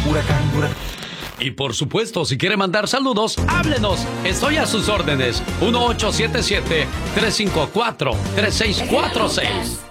Huracán, huracán. Y por supuesto, si quiere mandar saludos, háblenos. Estoy a sus órdenes. 1877-354-3646.